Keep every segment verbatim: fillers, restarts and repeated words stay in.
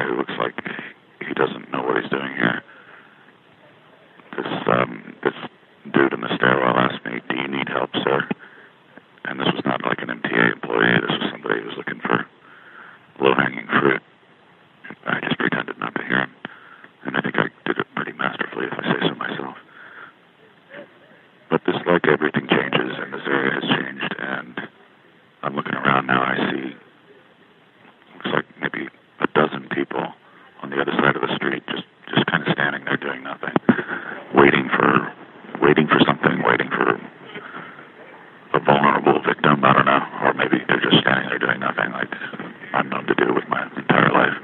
guy who looks like he doesn't know what he's doing here. This um, this dude in the stairwell asked me, "Do you need help, sir?" And this was not like an M T A employee. This was somebody who was looking for low-hanging fruit. I just pretended not to hear him. And I think I did it pretty masterfully, if I say so myself. But this, like everything changes, and this area has changed, and I'm looking around now, I see, looks like maybe a dozen people on the other side of the street, just, just kind of standing there doing nothing, waiting for, waiting for something, waiting for a vulnerable victim, I don't know, or maybe they're just standing there doing nothing, like I'm known to do with my entire life.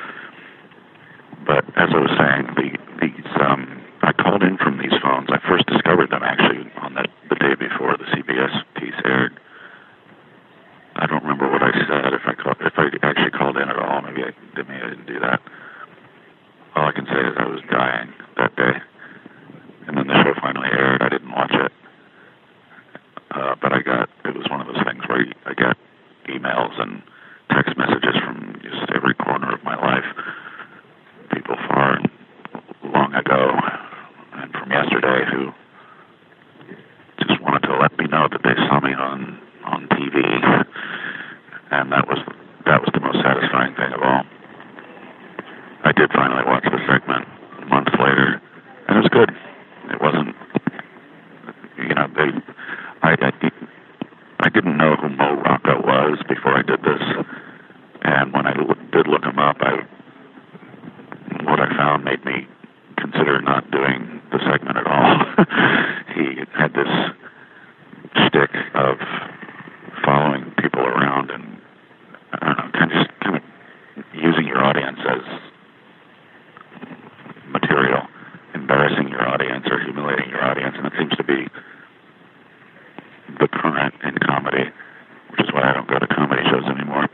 But as I was saying, the, these, um, I called in from these phones. I first discovered them actually on the, the day before the C B S piece aired. I don't remember what I said, if I call, if I actually called in at all. Maybe I, maybe I didn't do that. All I can say is I was dying that day. And then the show finally aired. I didn't watch it. Uh, but I got, it was one of those things where I got emails and text messages from just every corner of my life. People far and long ago, and from yesterday, who just wanted to let me know that they saw me on, on T V. And that was, that was the most satisfying thing of all. I did finally watch the segment months later, and it was good. It wasn't, you know, they, I, I, I didn't know who Mo Rocca was before I did this, and when I did look him up, I, what I found made me consider not doing the segment at all. He had this shtick of following people around and, I don't know, kind of just kind of using your audience as material, embarrassing your audience or humiliating your audience, and it seems to be the current in comedy, which is why I don't go to comedy shows anymore.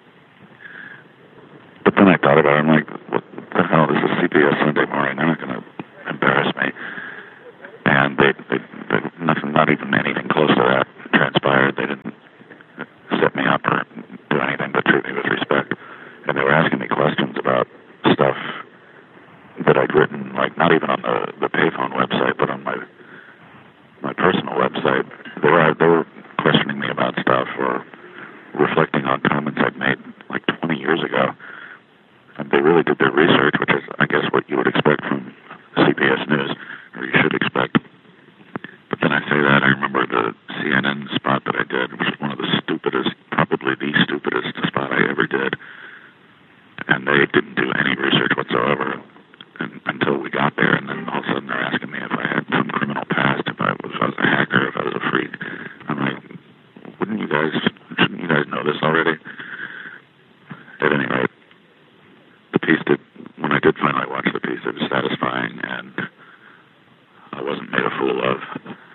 But then I thought about it, I'm like, what the hell, this is C B S Sunday Morning, they're not going to embarrass me. And they, they, they nothing, not even anything close to that transpired. They didn't set me up or do anything but treat me with respect. And they were asking me questions about stuff that I'd written, like not even on the, the payphone website, but on my my personal website. They were they were questioning me about stuff or reflecting on comments I'd made like twenty years ago. And they really did their research, which is, I guess, what you would expect from C B S News, or you should expect. But then I say that, I remember the C N N spot that I did, which was one of the stupidest, probably the stupidest spot I ever did. And they didn't do any research whatsoever and, until we got there, and then all of a sudden they're asking me if I had some criminal past, if I was, if I was a hacker, if I was a freak. I'm like, wouldn't you guys, shouldn't you guys know this already? At any rate, the piece did, when I did finally watch the piece, it was satisfying, and I wasn't made a fool of.